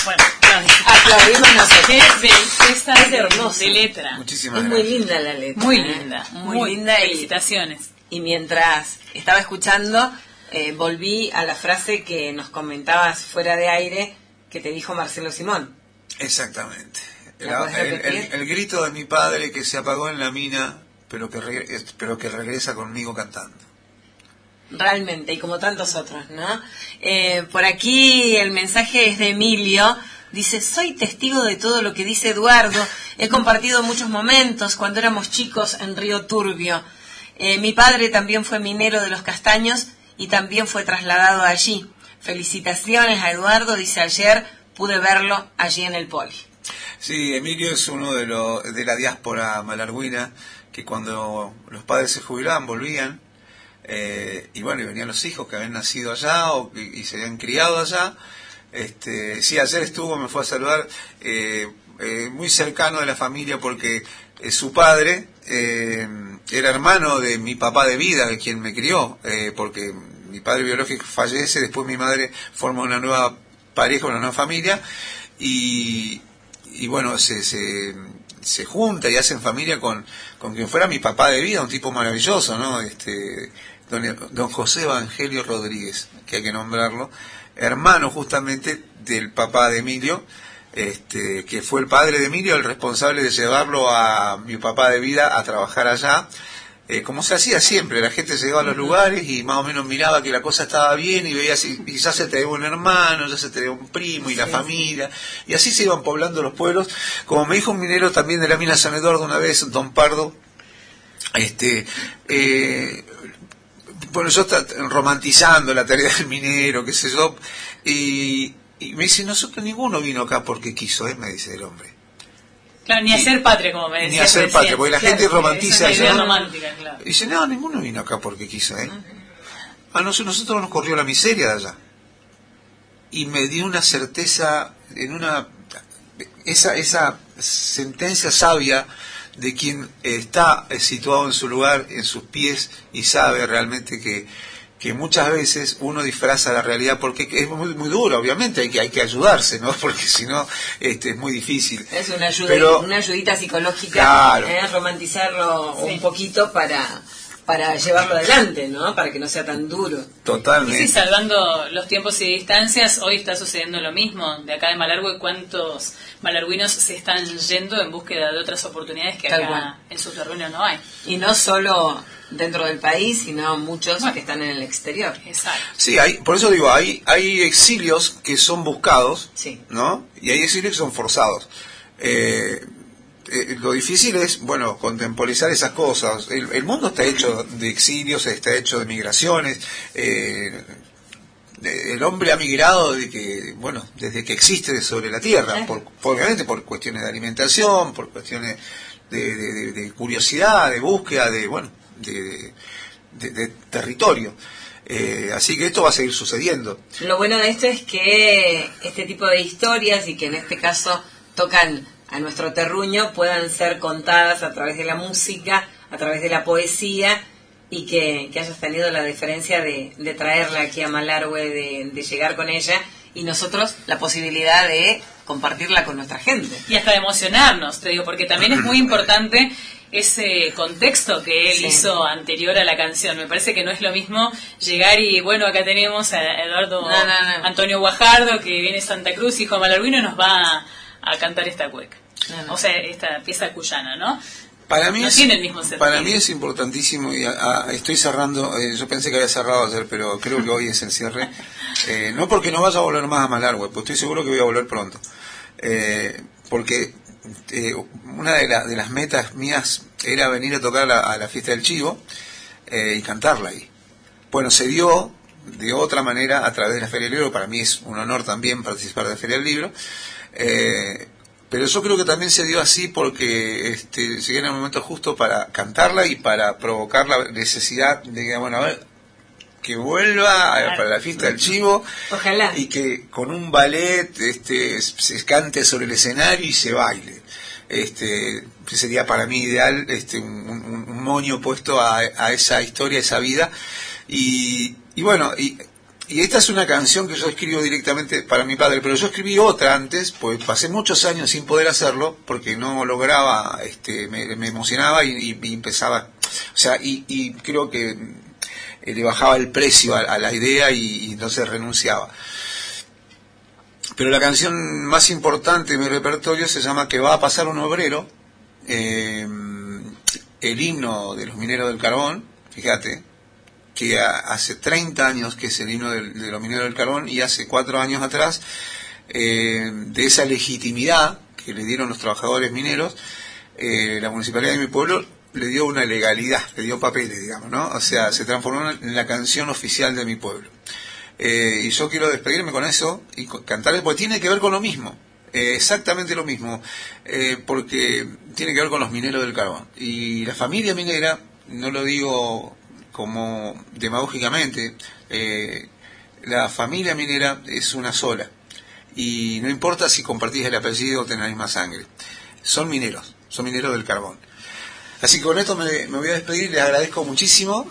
Bueno, aplaudimos nosotros. Es hermoso. De letra. Muchísimas gracias. Muy linda la letra. Muy linda. Felicitaciones. Y mientras estaba escuchando, volví a la frase que nos comentabas fuera de aire, que te dijo Marcelo Simón. Exactamente. El grito de mi padre que se apagó en la mina, pero que regresa conmigo cantando. Realmente, y como tantos otros, ¿no? Por aquí el mensaje es de Emilio. Dice: soy testigo de todo lo que dice Eduardo. He compartido muchos momentos cuando éramos chicos en Río Turbio. Mi padre también fue minero de Los Castaños y también fue trasladado allí. Felicitaciones a Eduardo. Dice: ayer pude verlo allí en el Poli. Sí, Emilio es uno de la diáspora malargüina, que cuando los padres se jubilaban volvían, y bueno, y venían los hijos que habían nacido allá y se habían criado allá. Sí, ayer me fue a saludar, muy cercano de la familia, porque su padre era hermano de mi papá de vida, de quien me crió, porque mi padre biológico fallece, después mi madre forma una nueva pareja, una nueva familia, y bueno, se junta y hacen familia con quien fuera mi papá de vida, un tipo maravilloso, ¿no? Don José Evangelio Rodríguez, que hay que nombrarlo, hermano justamente del papá de Emilio, que fue el padre de Emilio, el responsable de llevarlo a mi papá de vida a trabajar allá, como se hacía siempre. La gente llegaba a los lugares y más o menos miraba que la cosa estaba bien y veía y ya se traía un hermano, ya se traía un primo y la familia, y así se iban poblando los pueblos. Como me dijo un minero también de la mina San Eduardo una vez, Don Pardo, bueno, yo romantizando la tarea del minero, qué sé yo, y me dice: nosotros ninguno vino acá porque quiso, me dice el hombre. Claro, ni a ser patria, como me decía. Ni a ser patria, porque la gente romantiza eso. Es una idea romántica, claro. Y dice: no, ninguno vino acá porque quiso, A nosotros nos corrió la miseria de allá. Y me dio una certeza, esa sentencia sabia de quien está situado en su lugar, en sus pies, y sabe realmente que muchas veces uno disfraza la realidad, porque es muy, muy duro, obviamente hay que ayudarse, ¿no? Porque si no, es muy difícil. Es una ayuda, una ayudita psicológica, claro, romantizarlo un poquito para llevarlo adelante, ¿no? Para que no sea tan duro. Totalmente. Y sí, salvando los tiempos y distancias, hoy está sucediendo lo mismo. De acá de Malargüe, ¿cuántos malargüinos se están yendo en búsqueda de otras oportunidades que acá en sus terruños no hay? Y no solo dentro del país, sino muchos que están en el exterior. Exacto. Sí, por eso digo, hay exilios que son buscados, ¿no? Y hay exilios que son forzados. Lo difícil es, bueno, contemporizar esas cosas. El mundo está hecho de exilios, está hecho de migraciones. El hombre ha migrado desde que existe sobre la tierra, obviamente por cuestiones de alimentación, por cuestiones de curiosidad, de búsqueda, de territorio. Así que esto va a seguir sucediendo. Lo bueno de esto es que este tipo de historias, y que en este caso tocan a nuestro terruño, puedan ser contadas a través de la música, a través de la poesía, y que hayas tenido la deferencia de traerla aquí a Malargüe, de llegar con ella, y nosotros la posibilidad de compartirla con nuestra gente. Y hasta de emocionarnos, te digo, porque también es muy importante ese contexto que él hizo anterior a la canción. Me parece que no es lo mismo llegar y, bueno, acá tenemos a Eduardo Antonio Guajardo, que viene de Santa Cruz, hijo de Malargüino, y nos va a cantar esta cueca. O sea, esta pieza cuyana, ¿no? Para mí, tiene el mismo sentido. Para mí es importantísimo, y estoy cerrando, yo pensé que había cerrado ayer, pero creo que hoy es el cierre. No porque no vaya a volver más a Malargüe, pues estoy seguro que voy a volver pronto. Porque una de las metas mías era venir a tocar a la fiesta del Chivo y cantarla ahí. Bueno, se dio de otra manera a través de la Feria del Libro. Para mí es un honor también participar de la Feria del Libro. Pero yo creo que también se dio así porque llegué en el momento justo para cantarla y para provocar la necesidad de que, bueno, a ver, que vuelva para la fiesta del Chivo. Ojalá. Y que con un ballet se cante sobre el escenario y se baile. Que sería para mí ideal un moño puesto a esa historia, a esa vida. Y bueno, y Y esta es una canción que yo escribo directamente para mi padre, pero yo escribí otra antes, pues pasé muchos años sin poder hacerlo, porque no lograba, me emocionaba y empezaba, o sea, y creo que le bajaba el precio a la idea y entonces renunciaba. Pero la canción más importante de mi repertorio se llama Que va a pasar un obrero, el himno de los mineros del carbón, fíjate, que hace 30 años que es el himno de los mineros del carbón, y hace 4 años atrás, de esa legitimidad que le dieron los trabajadores mineros, la municipalidad de mi pueblo le dio una legalidad, le dio papeles, digamos, ¿no? O sea, se transformó en la canción oficial de mi pueblo. Y yo quiero despedirme con eso y cantar, porque tiene que ver con lo mismo, exactamente lo mismo, porque tiene que ver con los mineros del carbón. Y la familia minera, no lo digo como demagógicamente, la familia minera es una sola, y no importa si compartís el apellido o tenés la misma sangre, son mineros del carbón. Así que con esto me voy a despedir, les agradezco muchísimo.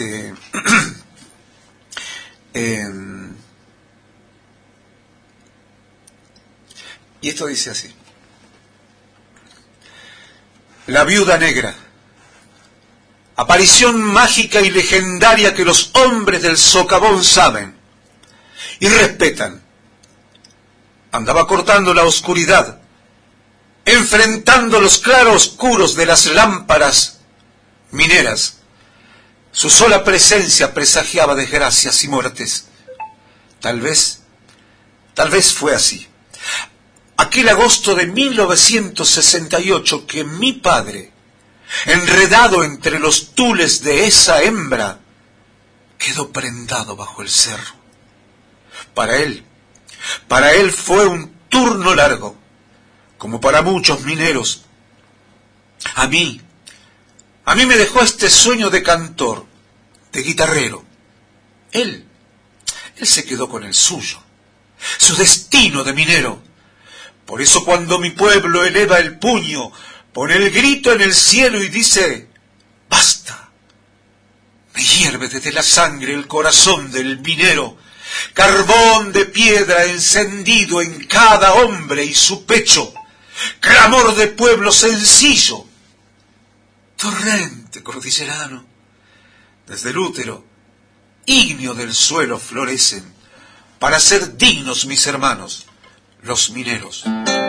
Y esto dice así: La viuda negra, aparición mágica y legendaria que los hombres del socavón saben y respetan, andaba cortando la oscuridad, enfrentando los claroscuros de las lámparas mineras. Su sola presencia presagiaba desgracias y muertes. Tal vez fue así. Aquel agosto de 1968 que mi padre, enredado entre los tules de esa hembra, quedó prendado bajo el cerro. Para él fue un turno largo, como para muchos mineros. A mí me dejó este sueño de cantor, de guitarrero. Él se quedó con el suyo, su destino de minero. Por eso cuando mi pueblo eleva el puño, pone el grito en el cielo y dice, ¡basta!, me hierve desde la sangre el corazón del minero, carbón de piedra encendido en cada hombre y su pecho, clamor de pueblo sencillo, torrente cordillerano, desde el útero, ígneo del suelo florecen, para ser dignos mis hermanos, los mineros.